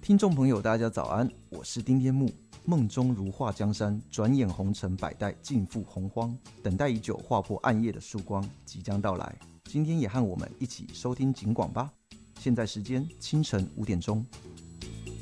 听众朋友，大家早安，我是丁天木。梦中如画江山，转眼红尘百代，尽付洪荒。等待已久，划破暗夜的曙光即将到来。今天也和我们一起收听警广吧。现在时间清晨5点钟。